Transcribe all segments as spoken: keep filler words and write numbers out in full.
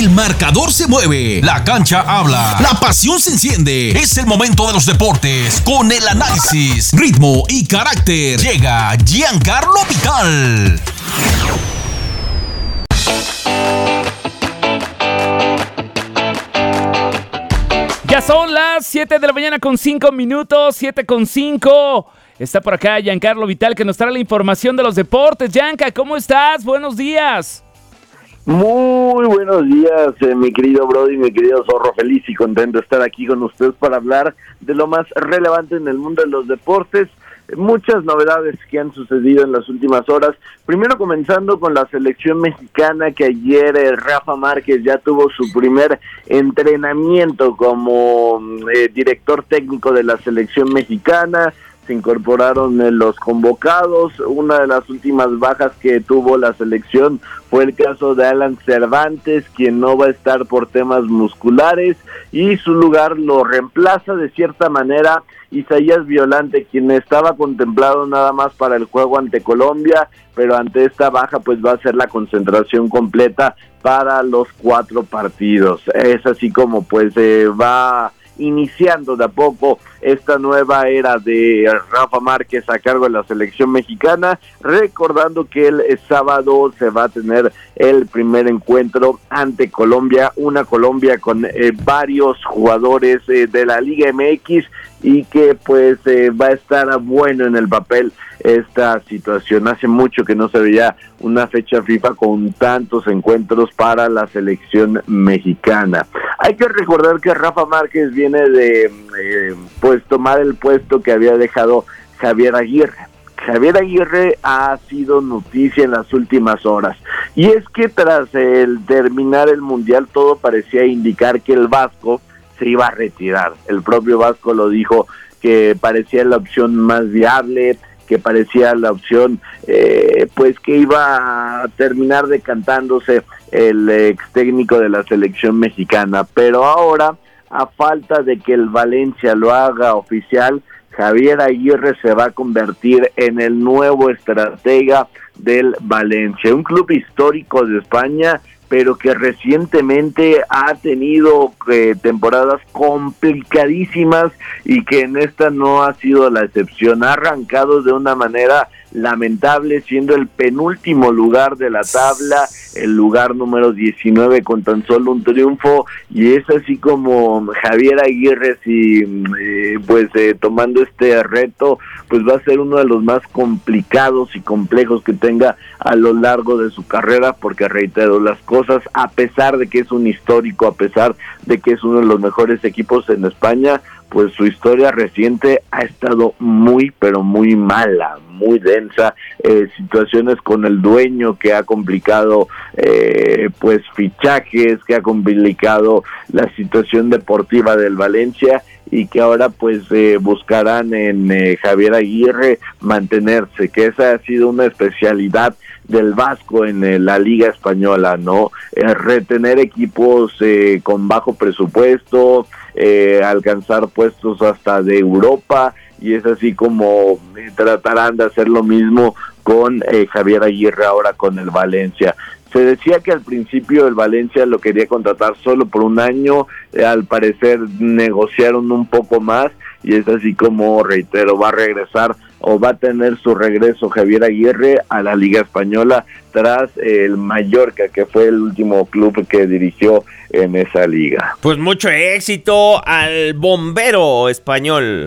El marcador se mueve, la cancha habla, la pasión se enciende. Es el momento de los deportes con el análisis, ritmo y carácter. Llega Giancarlo Vital. Ya son las siete de la mañana con cinco minutos, siete con cinco. Está por acá Giancarlo Vital que nos trae la información de los deportes. Gianca, ¿cómo estás? Buenos días. Muy buenos días, eh, mi querido Brody, mi querido Zorro. Feliz y contento de estar aquí con ustedes para hablar de lo más relevante en el mundo de los deportes. Muchas novedades que han sucedido en las últimas horas. Primero comenzando con la selección mexicana, que ayer eh, Rafa Márquez ya tuvo su primer entrenamiento como eh, director técnico de la selección mexicana. Se incorporaron eh, los convocados. Una de las últimas bajas que tuvo la selección fue el caso de Alan Cervantes, quien no va a estar por temas musculares, y su lugar lo reemplaza de cierta manera Isaías Violante, quien estaba contemplado nada más para el juego ante Colombia, pero ante esta baja pues va a ser la concentración completa para los cuatro partidos. Es así como pues eh, va iniciando de a poco esta nueva era de Rafa Márquez a cargo de la selección mexicana, recordando que el sábado se va a tener el primer encuentro ante Colombia, una Colombia con eh, varios jugadores eh, de la Liga M X, y que pues eh, va a estar bueno en el papel esta situación. Hace mucho que no se veía una fecha FIFA con tantos encuentros para la selección mexicana. Hay que recordar que Rafa Márquez viene de eh, pues tomar el puesto que había dejado Javier Aguirre. Javier Aguirre ha sido noticia en las últimas horas, y es que tras el terminar el Mundial todo parecía indicar que el Vasco se iba a retirar. El propio Vasco lo dijo, que parecía la opción más viable, que parecía la opción eh, pues que iba a terminar decantándose el ex técnico de la selección mexicana. Pero ahora, a falta de que el Valencia lo haga oficial, Javier Aguirre se va a convertir en el nuevo estratega del Valencia, un club histórico de España, pero que recientemente ha tenido eh, temporadas complicadísimas, y que en esta no ha sido la excepción. Ha arrancado de una manera lamentable, siendo el penúltimo lugar de la tabla, el lugar número diecinueve con tan solo un triunfo, y es así como Javier Aguirre, si eh, pues eh, tomando este reto, pues va a ser uno de los más complicados y complejos que tenga a lo largo de su carrera, porque reitero, las cosas, a pesar de que es un histórico, a pesar de que es uno de los mejores equipos en España, pues su historia reciente ha estado muy, pero muy mala, muy densa. Eh, situaciones con el dueño que ha complicado eh, pues fichajes, que ha complicado la situación deportiva del Valencia, y que ahora pues eh, buscarán en eh, Javier Aguirre mantenerse, que esa ha sido una especialidad del Vasco en eh, la Liga Española, ¿no? Eh, retener equipos eh, con bajo presupuesto, eh, alcanzar puestos hasta de Europa, y es así como eh, tratarán de hacer lo mismo con eh, Javier Aguirre ahora con el Valencia. Se decía que al principio el Valencia lo quería contratar solo por un año, eh, al parecer negociaron un poco más, y es así como, reitero, va a regresar o va a tener su regreso Javier Aguirre a la Liga Española tras el Mallorca, que fue el último club que dirigió en esa liga. Pues mucho éxito al bombero español.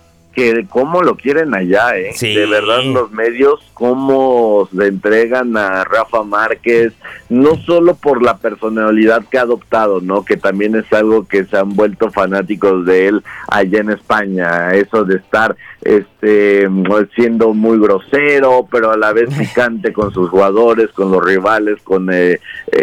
Que cómo lo quieren allá, ¿eh? Sí. De verdad, los medios, cómo le entregan a Rafa Márquez, no solo por la personalidad que ha adoptado, ¿no? Que también es algo que se han vuelto fanáticos de él allá en España, eso de estar este siendo muy grosero, pero a la vez picante con sus jugadores, con los rivales, con eh,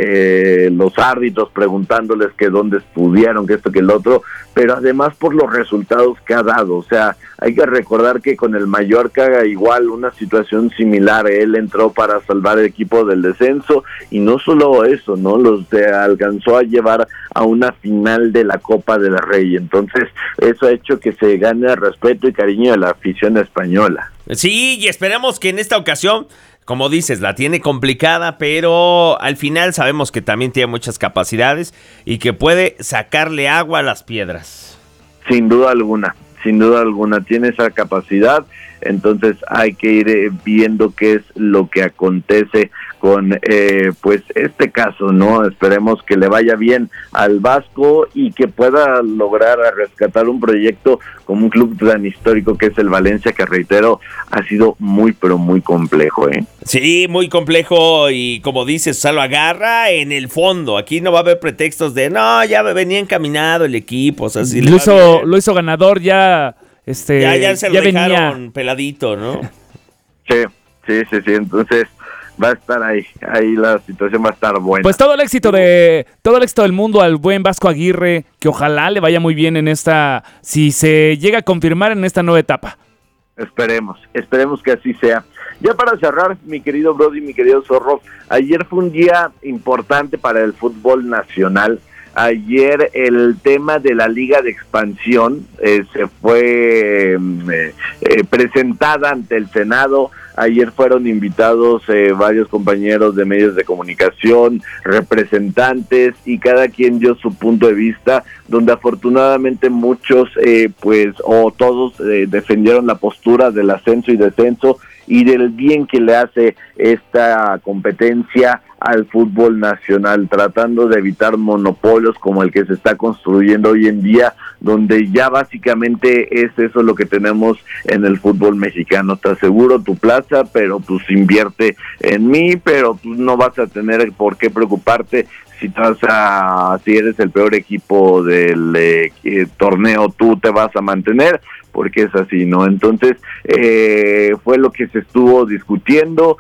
eh, los árbitros, preguntándoles que dónde estudiaron, que esto, que el otro, pero además por los resultados que ha dado. O sea, hay que recordar que con el Mallorca igual una situación similar, él entró para salvar el equipo del descenso, y no solo eso, no los eh, alcanzó a llevar a una final de la Copa del Rey. Entonces eso ha hecho que se gane el respeto y cariño de la afición española. Sí, y esperemos que en esta ocasión como dices, la tiene complicada, pero al final sabemos que también tiene muchas capacidades y que puede sacarle agua a las piedras. Sin duda alguna, sin duda alguna, tiene esa capacidad. Entonces hay que ir eh, viendo qué es lo que acontece con eh, pues este caso, ¿no? Esperemos que le vaya bien al Vasco y que pueda lograr rescatar un proyecto como un club tan histórico que es el Valencia, que reitero, ha sido muy pero muy complejo, ¿eh? Sí, muy complejo y como dices, o sea, lo agarra en el fondo. Aquí no va a haber pretextos de, no, ya venía encaminado el equipo. O sea, si lo, hizo, lo hizo ganador ya... Este, ya, ya se lo ya dejaron venía. peladito, ¿no? Sí, sí, sí, sí, entonces va a estar ahí, ahí la situación va a estar buena. Pues todo el éxito de todo el éxito del mundo al buen Vasco Aguirre, que ojalá le vaya muy bien en esta, si se llega a confirmar en esta nueva etapa. Esperemos, esperemos que así sea. Ya para cerrar, mi querido Brody, mi querido Zorro, ayer fue un día importante para el fútbol nacional. Ayer el tema de la Liga de Expansión eh, se fue eh, eh, presentada ante el Senado. Ayer fueron invitados eh, varios compañeros de medios de comunicación, representantes, y cada quien dio su punto de vista, donde afortunadamente muchos, eh, pues, o todos eh, defendieron la postura del ascenso y descenso y del bien que le hace esta competencia al fútbol nacional, tratando de evitar monopolios como el que se está construyendo hoy en día, donde ya básicamente es eso lo que tenemos en el fútbol mexicano. Te aseguro tu plaza, pero pues invierte en mí, pero pues no vas a tener por qué preocuparte si vas a, si eres el peor equipo del eh, torneo, tú te vas a mantener, porque es así, ¿no? Entonces, eh, fue lo que se estuvo discutiendo.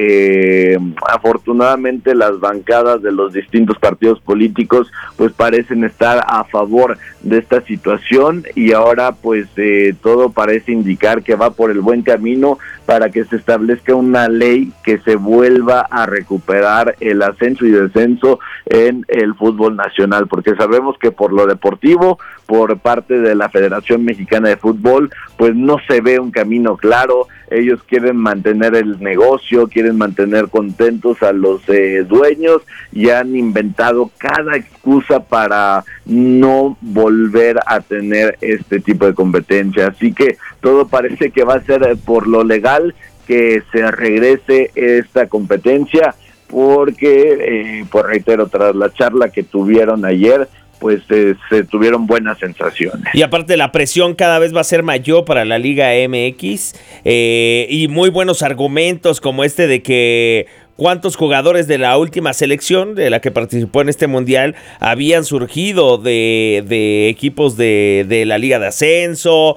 Eh, afortunadamente, las bancadas de los distintos partidos políticos, pues parecen estar a favor de esta situación, y ahora, pues, eh, todo parece indicar que va por el buen camino para que se establezca una ley que se vuelva a recuperar el ascenso y descenso en el fútbol nacional, porque sabemos que por lo deportivo, por parte de la Federación Mexicana de Fútbol, pues no se ve un camino claro. Ellos quieren mantener el negocio, quieren mantener contentos a los eh, dueños, y han inventado cada excusa para no volver a tener este tipo de competencia. Así que todo parece que va a ser por lo legal que se regrese esta competencia, porque, eh, pues reitero, tras la charla que tuvieron ayer, pues eh, se tuvieron buenas sensaciones. Y aparte la presión cada vez va a ser mayor para la Liga M X, eh, y muy buenos argumentos como este de que cuántos jugadores de la última selección de la que participó en este mundial habían surgido de, de equipos de, de la Liga de Ascenso,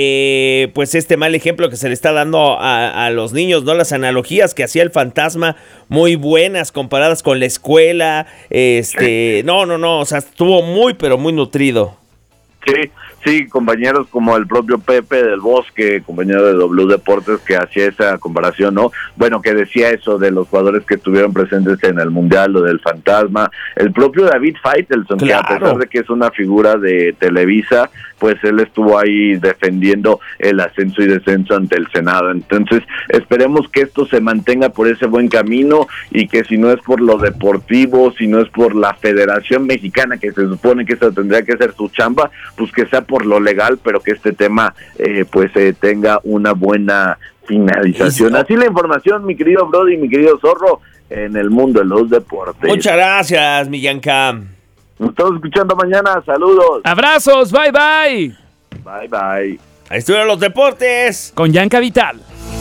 de pues este mal ejemplo que se le está dando a, a los niños, ¿no? Las analogías que hacía el Fantasma, muy buenas comparadas con la escuela. Este, no, no, no, o sea, estuvo muy, pero muy nutrido. Sí, sí, compañeros como el propio Pepe del Bosque, compañero de W Deportes, que hacía esa comparación, ¿no? Bueno, que decía eso de los jugadores que estuvieron presentes en el Mundial, lo del Fantasma, el propio David Faitelson, claro, que a pesar de que es una figura de Televisa, pues él estuvo ahí defendiendo el ascenso y descenso ante el Senado. Entonces, esperemos que esto se mantenga por ese buen camino, y que si no es por lo deportivo, si no es por la Federación Mexicana, que se supone que esa tendría que ser su chamba, pues que sea por lo legal, pero que este tema eh, pues eh, tenga una buena finalización. Así la información, mi querido Brody, mi querido Zorro, en el mundo de los deportes. Muchas gracias, Millanca. Nos estamos escuchando mañana, saludos. Abrazos, bye bye. Bye bye. Ahí estuvieron los deportes con Yanka Vital.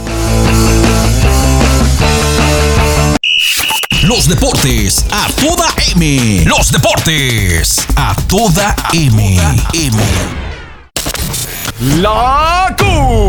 Los deportes a toda M. Los deportes a toda M. M. La Q.